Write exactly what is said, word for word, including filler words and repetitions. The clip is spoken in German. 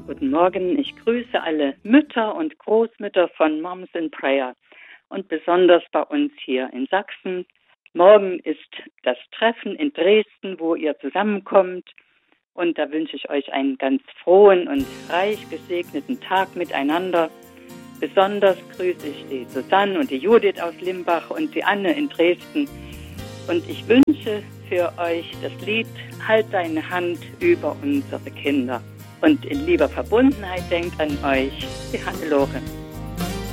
Guten Morgen, ich grüße alle Mütter und Großmütter von Moms in Prayer und besonders bei uns hier in Sachsen. Morgen ist das Treffen in Dresden, wo ihr zusammenkommt, und da wünsche ich euch einen ganz frohen und reich gesegneten Tag miteinander. Besonders grüße ich die Susanne und die Judith aus Limbach und die Anne in Dresden. Und ich wünsche für euch das Lied Halt deine Hand über unsere Kinder. Und in lieber Verbundenheit denkt an euch, die Hannelore.